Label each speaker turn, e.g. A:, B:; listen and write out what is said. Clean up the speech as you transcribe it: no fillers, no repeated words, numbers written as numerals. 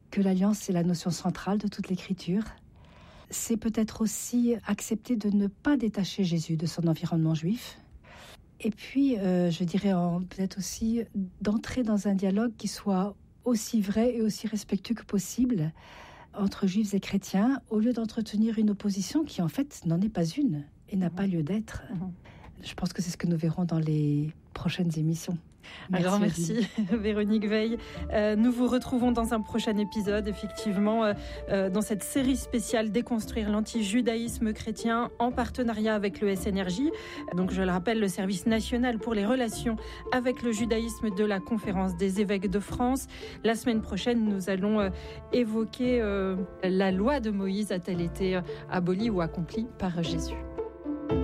A: que l'alliance, c'est la notion centrale de toute l'Écriture. C'est peut-être aussi accepter de ne pas détacher Jésus de son environnement juif. Et puis, je dirais peut-être aussi d'entrer dans un dialogue qui soit aussi vrai et aussi respectueux que possible entre juifs et chrétiens, au lieu d'entretenir une opposition qui en fait n'en est pas une et n'a pas lieu d'être. Je pense que c'est ce que nous verrons dans les prochaines émissions.
B: Un grand merci, Véronique Veil. Nous vous retrouvons dans un prochain épisode, effectivement, dans cette série spéciale Déconstruire l'antijudaïsme chrétien en partenariat avec le SNRJ. Donc, je le rappelle, le service national pour les relations avec le judaïsme de la Conférence des évêques de France. La semaine prochaine, nous allons évoquer la loi de Moïse a-t-elle été abolie ou accomplie par Jésus.